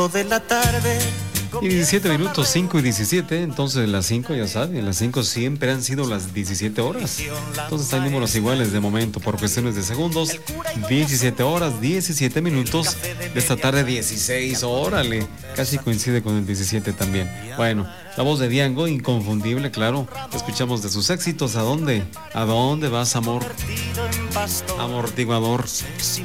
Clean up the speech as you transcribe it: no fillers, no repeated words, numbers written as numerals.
de la tarde. Y 17 minutos, 5 y 17, entonces las 5 ya saben, las 5 siempre han sido las 17 horas. Entonces hay números iguales de momento por cuestiones de segundos. 17 horas, 17 minutos de esta tarde, 16, órale, casi coincide con el 17 también. Bueno, la voz de Diango, inconfundible, claro, escuchamos de sus éxitos. ¿A dónde? ¿A dónde vas, amor? Amortiguador.